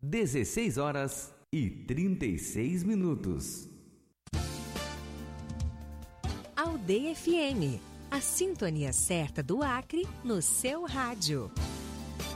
16h36. Aldeia FM, a sintonia certa do Acre no seu rádio.